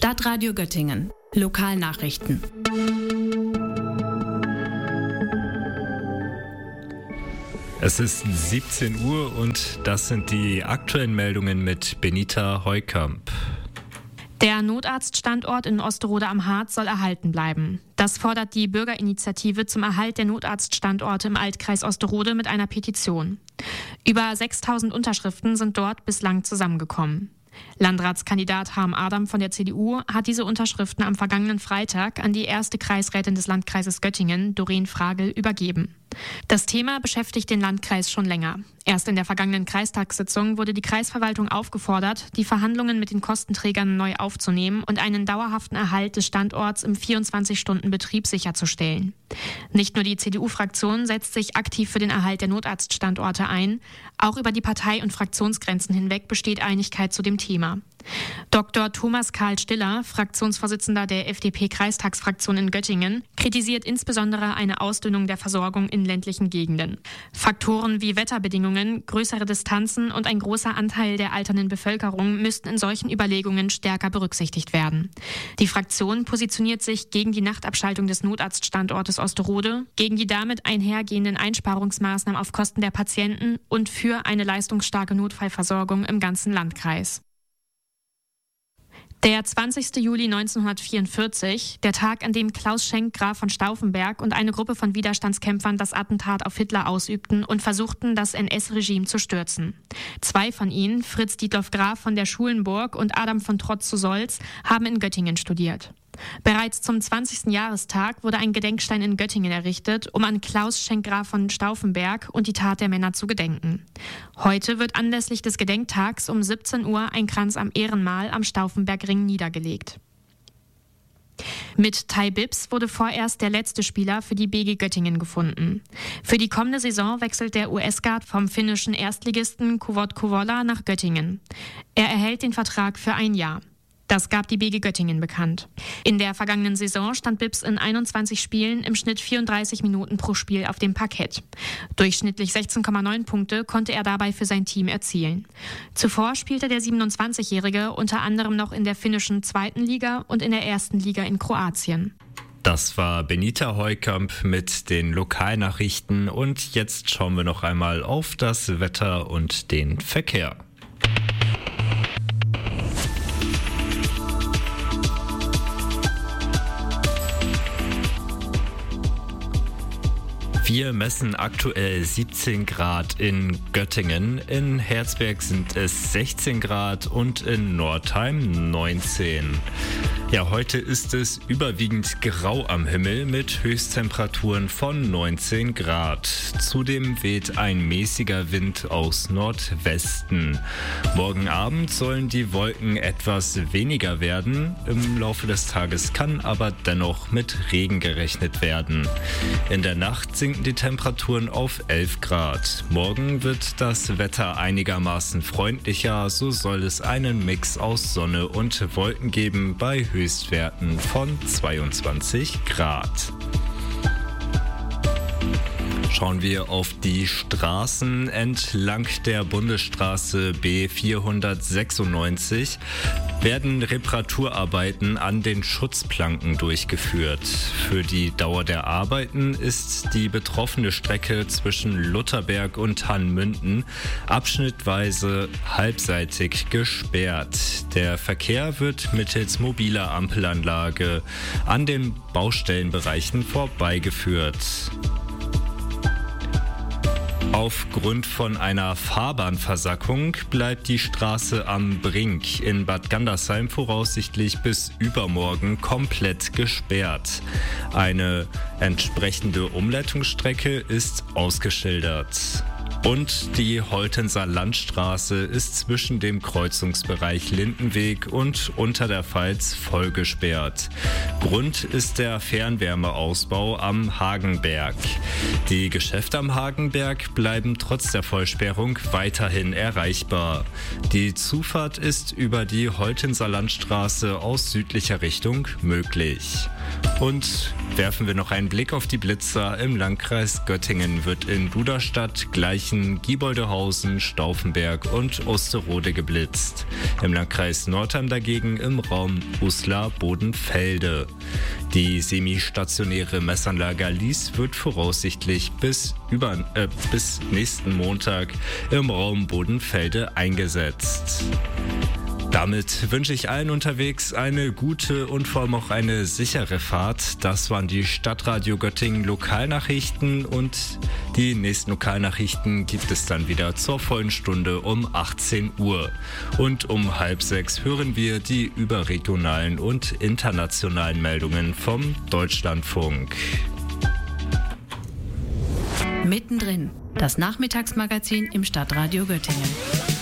Stadtradio Göttingen. Lokalnachrichten. Es ist 17 Uhr und das sind die aktuellen Meldungen mit Benita Heukamp. Der Notarztstandort in Osterode am Harz soll erhalten bleiben. Das fordert die Bürgerinitiative zum Erhalt der Notarztstandorte im Altkreis Osterode mit einer Petition. Über 6.000 Unterschriften sind dort bislang zusammengekommen. Landratskandidat Harm Adam von der CDU hat diese Unterschriften am vergangenen Freitag an die erste Kreisrätin des Landkreises Göttingen, Doreen Fragel, übergeben. Das Thema beschäftigt den Landkreis schon länger. Erst in der vergangenen Kreistagssitzung wurde die Kreisverwaltung aufgefordert, die Verhandlungen mit den Kostenträgern neu aufzunehmen und einen dauerhaften Erhalt des Standorts im 24-Stunden-Betrieb sicherzustellen. Nicht nur die CDU-Fraktion setzt sich aktiv für den Erhalt der Notarztstandorte ein, auch über die Partei- und Fraktionsgrenzen hinweg besteht Einigkeit zu dem Thema. Dr. Thomas Karl Stiller, Fraktionsvorsitzender der FDP-Kreistagsfraktion in Göttingen, kritisiert insbesondere eine Ausdünnung der Versorgung in ländlichen Gegenden. Faktoren wie Wetterbedingungen, größere Distanzen und ein großer Anteil der alternden Bevölkerung müssten in solchen Überlegungen stärker berücksichtigt werden. Die Fraktion positioniert sich gegen die Nachtabschaltung des Notarztstandortes Osterode, gegen die damit einhergehenden Einsparungsmaßnahmen auf Kosten der Patienten und für eine leistungsstarke Notfallversorgung im ganzen Landkreis. Der 20. Juli 1944, der Tag, an dem Klaus Schenk, Graf von Stauffenberg und eine Gruppe von Widerstandskämpfern das Attentat auf Hitler ausübten und versuchten, das NS-Regime zu stürzen. 2 von ihnen, Fritz Dietloff Graf von der Schulenburg und Adam von Trotz zu Solz, haben in Göttingen studiert. Bereits zum 20. Jahrestag wurde ein Gedenkstein in Göttingen errichtet, um an Klaus Schenk, Graf von Stauffenberg und die Tat der Männer zu gedenken. Heute wird anlässlich des Gedenktags um 17 Uhr ein Kranz am Ehrenmal am Stauffenbergring niedergelegt. Mit Tai Bips wurde vorerst der letzte Spieler für die BG Göttingen gefunden. Für die kommende Saison wechselt der US-Guard vom finnischen Erstligisten KUVOT Kouvola nach Göttingen. Er erhält den Vertrag für ein Jahr. Das gab die BG Göttingen bekannt. In der vergangenen Saison stand Bips in 21 Spielen im Schnitt 34 Minuten pro Spiel auf dem Parkett. Durchschnittlich 16,9 Punkte konnte er dabei für sein Team erzielen. Zuvor spielte der 27-Jährige unter anderem noch in der finnischen 2. Liga und in der 1. Liga in Kroatien. Das war Benita Heukamp mit den Lokalnachrichten und jetzt schauen wir noch einmal auf das Wetter und den Verkehr. Wir messen aktuell 17 Grad in Göttingen, in Herzberg sind es 16 Grad und in Nordheim 19. Ja, heute ist es überwiegend grau am Himmel mit Höchsttemperaturen von 19 Grad. Zudem weht ein mäßiger Wind aus Nordwesten. Morgen Abend sollen die Wolken etwas weniger werden. Im Laufe des Tages kann aber dennoch mit Regen gerechnet werden. In der Nacht sinken die Temperaturen auf 11 Grad. Morgen wird das Wetter einigermaßen freundlicher, so soll es einen Mix aus Sonne und Wolken geben bei Höchstwerten von 22 Grad. Schauen wir auf die Straßen entlang der Bundesstraße B496 werden Reparaturarbeiten an den Schutzplanken durchgeführt. Für die Dauer der Arbeiten ist die betroffene Strecke zwischen Lutherberg und Hannmünden abschnittweise halbseitig gesperrt. Der Verkehr wird mittels mobiler Ampelanlage an den Baustellenbereichen vorbeigeführt. Aufgrund von einer Fahrbahnversackung bleibt die Straße am Brink in Bad Gandersheim voraussichtlich bis übermorgen komplett gesperrt. Eine entsprechende Umleitungsstrecke ist ausgeschildert. Und die Holtenser Landstraße ist zwischen dem Kreuzungsbereich Lindenweg und Unter der Pfalz voll gesperrt. Grund ist der Fernwärmeausbau am Hagenberg. Die Geschäfte am Hagenberg bleiben trotz der Vollsperrung weiterhin erreichbar. Die Zufahrt ist über die Holtenser Landstraße aus südlicher Richtung möglich. Und werfen wir noch einen Blick auf die Blitzer. Im Landkreis Göttingen wird in Duderstadt gleich Gelsenkirchen, Gieboldehausen, Stauffenberg und Osterode geblitzt. Im Landkreis Nordheim dagegen im Raum Uslar-Bodenfelde. Die semistationäre Messanlage Alice wird voraussichtlich bis nächsten Montag im Raum Bodenfelde eingesetzt. Damit wünsche ich allen unterwegs eine gute und vor allem auch eine sichere Fahrt. Das waren die Stadtradio Göttingen Lokalnachrichten und die nächsten Lokalnachrichten gibt es dann wieder zur vollen Stunde um 18 Uhr. Und um 5:30 hören wir die überregionalen und internationalen Meldungen vom Deutschlandfunk. Mittendrin, das Nachmittagsmagazin im Stadtradio Göttingen.